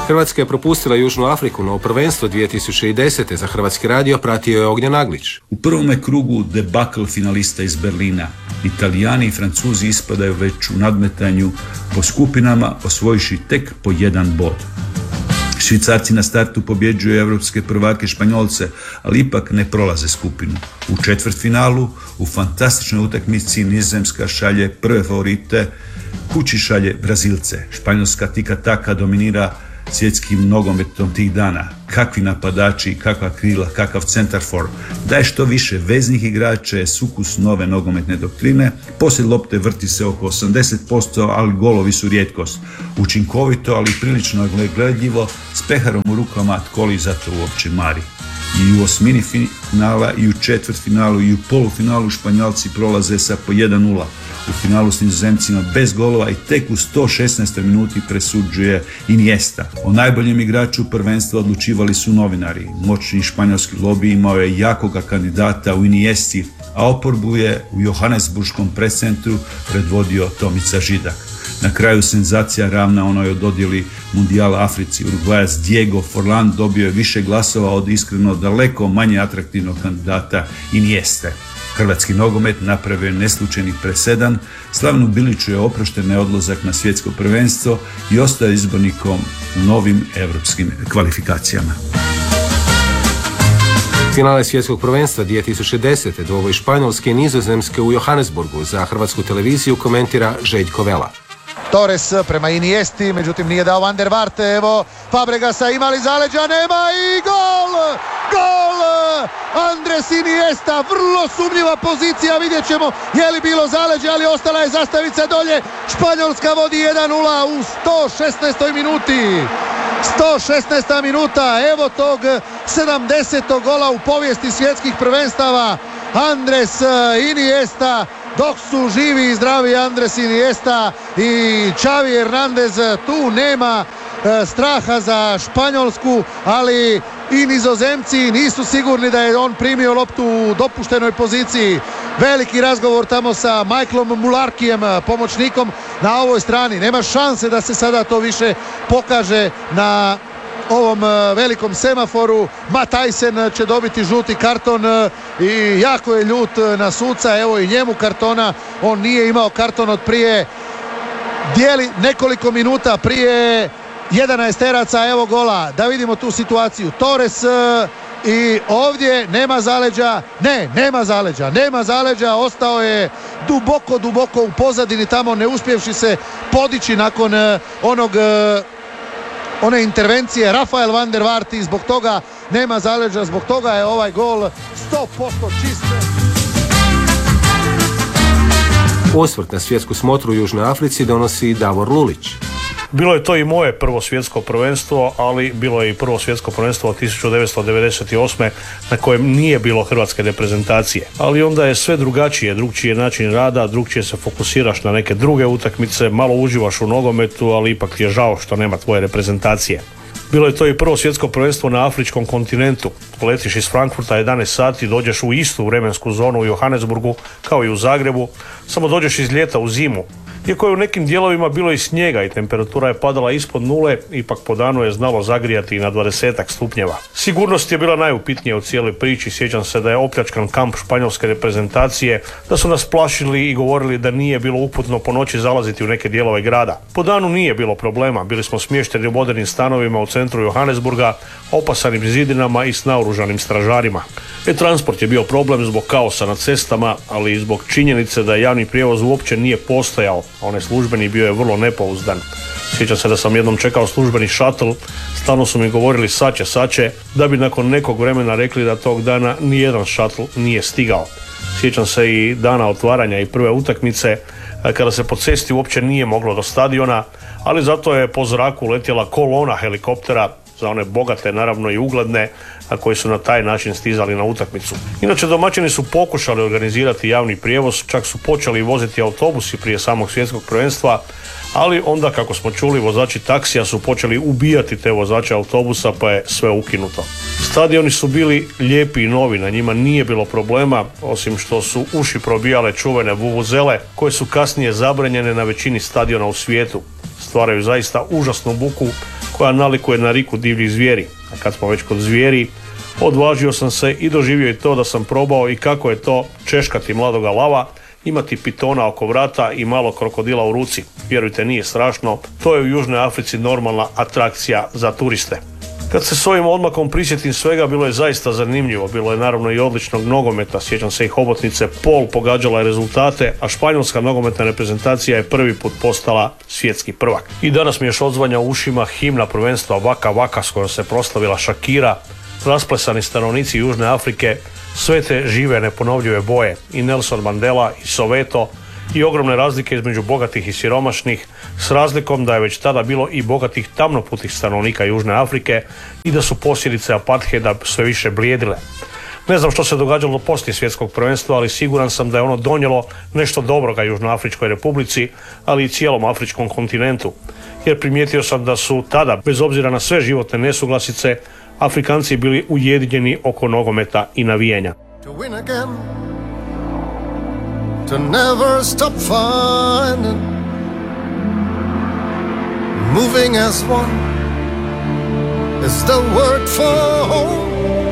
Hrvatska je propustila Južnu Afriku, no prvenstvo 2010. za Hrvatski radio pratio je Ognjen Naglić. U prvome krugu debakl finalista iz Berlina. Italijani i Francuzi ispadaju već u nadmetanju po skupinama, osvojiši tek po 1 bod. Švicarci na startu pobjeđuju evropske prvake Španjolce, ali ipak ne prolaze skupinu. U četvrtfinalu, u fantastičnoj utakmici, Nizozemska šalje prve favorite, kući šalje Brazilce. Španjolska tika-taka dominira svjetskim nogometom tih dana. Kakvi napadači, kakva krila, kakav centarfor. Daje što više veznih igrača, je sukus nove nogometne doktrine. Poslije lopte vrti se oko 80%, ali golovi su rijetkost. Učinkovito, ali prilično gledljivo, s peharom u rukama, tko li za to uopće mari. I u osmini finala, i u četvrtfinalu, i u polufinalu Španjolci prolaze sa po 1-0. U finalu s Nizozemcima bez golova i tek u 116. minuti presuđuje Iniesta. O najboljem igraču prvenstva odlučivali su novinari. Moćni španjolski lobij imao je jakoga kandidata u Iniesti, a oporbu je u Johannesburškom prescentru predvodio Tomica Židak. Na kraju senzacija ravna onoj o dodjeli Mundijala Africi. Urugvajac Diego Forlan dobio je više glasova od iskreno daleko manje atraktivnog kandidata Inieste. Hrvatski nogomet napravio je neslučajni presedan, Slavnu Biliću je oprošten neodlazak na svjetsko prvenstvo i ostao izbornikom u novim europskim kvalifikacijama. Finale svjetskog prvenstva 2010. dvoboj Španjolske i Nizozemske u Johannesburgu za Hrvatsku televiziju komentira Željko Vela. Torres prema Iniesti, međutim nije dao Van der Vaart, evo Fabregasa, ima li zaleđa, nema i gol! Gol! Andres Iniesta, vrlo sumnjiva pozicija, vidjet ćemo je li bilo zaleđa, ali ostala je zastavica dolje. Španjolska vodi 1-0 u 116. minuti. 116. minuta, evo tog 70. gola u povijesti svjetskih prvenstava. Andres Iniesta, dok su živi i zdravi Andres Iniesta i Xavi Hernandez, tu nema straha za Španjolsku, ali i Nizozemci nisu sigurni da je on primio loptu u dopuštenoj poziciji. Veliki razgovor tamo sa Michaelom Mularkijem, pomoćnikom na ovoj strani. Nema šanse da se sada to više pokaže na ovom velikom semaforu. Matt Tyson će dobiti žuti karton i jako je ljut na suca, evo i njemu kartona, on nije imao karton od prije, dijeli nekoliko minuta prije 11 evo gola. Da vidimo tu situaciju. Torres i ovdje nema zaleđa, nema zaleđa, ostao je duboko u pozadini tamo, ne uspjevši se podići nakon one intervencije Rafael Van der Vaart i zbog toga nema zaleđa, zbog toga je ovaj gol 100% čist. Osvrt na svjetsku smotru u Južnoj Africi donosi Davor Lulić. Bilo je to i moje prvo svjetsko prvenstvo, ali bilo je i prvo svjetsko prvenstvo od 1998. na kojem nije bilo hrvatske reprezentacije. Ali onda je sve drugačije, drugčiji je način rada, drugčije se fokusiraš na neke druge utakmice, malo uživaš u nogometu, ali ipak ti je žao što nema tvoje reprezentacije. Bilo je to i prvo svjetsko prvenstvo na afričkom kontinentu. Letiš iz Frankfurta 11 sati, dođeš u istu vremensku zonu u Johannesburgu kao i u Zagrebu, samo dođeš iz ljeta u zimu. Iako je u nekim dijelovima bilo i snijega i temperatura je padala ispod nule, ipak po danu je znalo zagrijati i na 20 stupnjeva. Sigurnost je bila najupitnija u cijeloj priči. Sjećam se da je opljačkan kamp španjolske reprezentacije, da su nas plašili i govorili da nije bilo uputno po noći zalaziti u neke dijelove grada. Po danu nije bilo problema, bili smo smješteni u modernim stanovima u centru Johannesburga, opasanim zidinama i s naoružanim stražarima. Transport je bio problem zbog kaosa na cestama, ali i zbog činjenice da javni prijevoz uopće nije postojao. Onaj službeni bio je vrlo nepouzdan. Sjećam se da sam jednom čekao službeni šatl, stalno su mi govorili sače, da bi nakon nekog vremena rekli da tog dana nijedan šatl nije stigao. Sjećam se i dana otvaranja i prve utakmice, kada se po cesti uopće nije moglo do stadiona, ali zato je po zraku letjela kolona helikoptera, za one bogate, naravno i ugledne, a koji su na taj način stizali na utakmicu. Inače, domaćini su pokušali organizirati javni prijevoz, čak su počeli voziti autobusi prije samog svjetskog prvenstva, ali onda, kako smo čuli, vozači taksija su počeli ubijati te vozače autobusa, pa je sve ukinuto. Stadioni su bili lijepi i novi, na njima nije bilo problema, osim što su uši probijale čuvene vuvuzele, koje su kasnije zabranjene na većini stadiona u svijetu. Stvaraju zaista užasnu buku koja nalikuje na riku divljih zvijeri. A kad smo već kod zvijeri, odvažio sam se i doživio i to da sam probao i kako je to češkati mladoga lava, imati pitona oko vrata i malo krokodila u ruci. Vjerujte, nije strašno, to je u Južnoj Africi normalna atrakcija za turiste. Kad se s ovim odmakom prisjetim svega, bilo je zaista zanimljivo. Bilo je naravno i odličnog nogometa, sjećam se i hobotnice Pol pogađala je rezultate, a španjolska nogometna reprezentacija je prvi put postala svjetski prvak. I danas mi još odzvanja u ušima himna prvenstva Vaka Vaka s kojom se proslavila Shakira, rasplesani stanovnici Južne Afrike, sve te žive neponovljive boje, i Nelson Mandela i Soweto, i ogromne razlike između bogatih i siromašnih, s razlikom da je već tada bilo i bogatih tamnoputih stanovnika Južne Afrike i da su posljedice apartheida sve više blijedile. Ne znam što se događalo poslije svjetskog prvenstva, ali siguran sam da je ono donijelo nešto dobroga Južnoafričkoj republici, ali i cijelom afričkom kontinentu. Jer primijetio sam da su tada, bez obzira na sve životne nesuglasice, Afrikanci bili ujedinjeni oko nogometa i navijanja. To never stop finding, moving as one is the word for home.